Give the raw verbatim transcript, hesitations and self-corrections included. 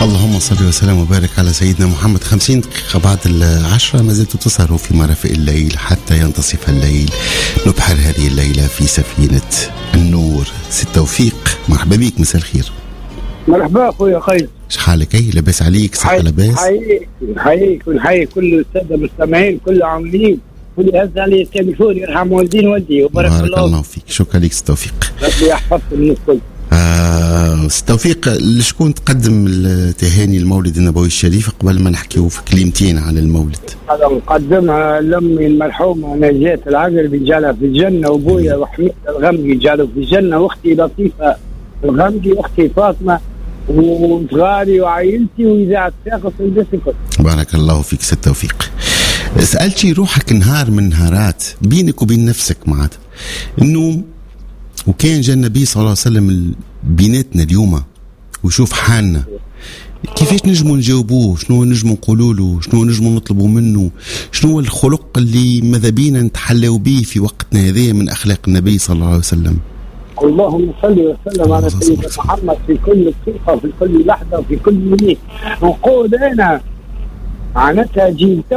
اللهم صل وسلم وبارك على سيدنا محمد. خمسين دقيقة بعد العشرة ما زلت تسهر في مرافق الليل حتى ينتصف الليل. نبحر هذه الليلة في سفينة النور. ست توفيق، مرحبا بك، مساء الخير. مرحبا اخويا خير، شحالك؟ اي لاباس عليك؟ صحة لاباس؟ حييك حييك ونحيي كل السادة المستمعين، كل عاملين، كل هز علي التليفون، يرحم والدين والدي وبارك الله. بارك الله فيك، شكرا لك ست توفيق. ربي يحفظكم من الكل. آه ست توفيق، لشكون تقدم التهاني المولد النبوي الشريف قبل ما نحكيو في كلمتين على المولد؟ هذا نقدمها لامي المرحومة نجاة العقربي جعلها في الجنة، وابويا وحميد الغمدي جعله في الجنة، واختي لطيفة الغمدي، واختي فاطمة، وصغاري وعائلتي وإذاعة ساقط والبس الكل. بارك الله فيك ست توفيق. سألتي روحك نهار من نهارات بينك وبين نفسك معناتها انه وكان جاء النبي صلى الله عليه وسلم بيناتنا اليوم ويشوف حالنا، كيفاش نجموا نجاوبوه؟ شنو نجموا نقولوا له؟ شنو نجموا نطلبوا منه؟ شنو الخلق اللي ماذا بينا نتحلوا به في وقتنا هذا من أخلاق النبي صلى الله عليه وسلم؟ اللهم صل وسلم على سيدنا محمد في كل دقيقة، في كل لحظة، في كل منيت. نقول أنا عنتها جيل